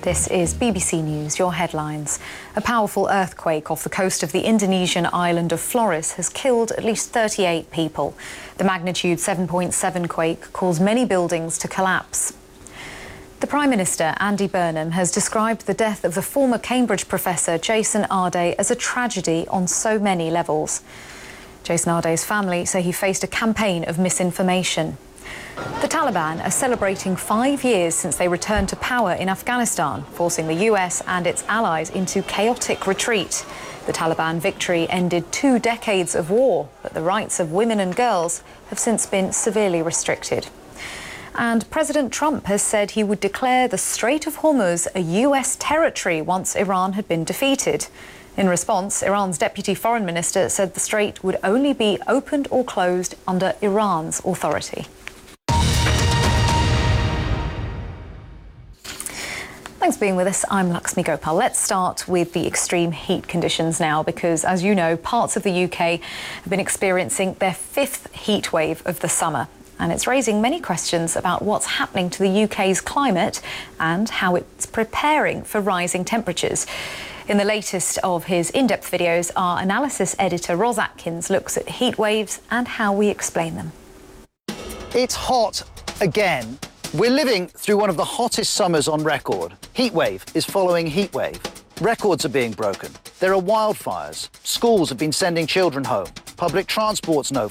This is BBC News, your headlines. A powerful earthquake off the coast of the Indonesian island of Flores has killed at least 38 people. The magnitude 7.7 quake caused many buildings to collapse. The Prime Minister, Andy Burnham, has described the death of the former Cambridge professor Jason Arday as a tragedy on so many levels. Jason Arday's family say he faced a campaign of misinformation. The Taliban are celebrating 5 years since they returned to power in Afghanistan, forcing the US and its allies into chaotic retreat. The Taliban victory ended 2 decades of war, but the rights of women and girls have since been severely restricted. And President Trump has said he would declare the Strait of Hormuz a US territory once Iran had been defeated. In response, Iran's deputy foreign minister said the strait would only be opened or closed under Iran's authority. Thanks for being with us. I'm Lakshmi Gopal. Let's start with the extreme heat conditions now, because, as you know, parts of the UK have been experiencing their 5th heat wave of the summer. And it's raising many questions about what's happening to the UK's climate and how it's preparing for rising temperatures. In the latest of his in-depth videos, our analysis editor Ros Atkins looks at heat waves and how we explain them. It's hot again. We're living through one of the hottest summers on record. Heatwave is following heatwave. Records are being broken. There are wildfires. Schools have been sending children home. Public transport's no